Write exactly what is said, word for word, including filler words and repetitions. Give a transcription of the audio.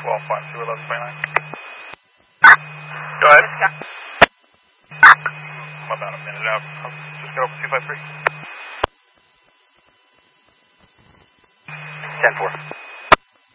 twelve five two eleven twenty-nine. Go ahead. I'm about a minute out. Just got over two five three. ten four.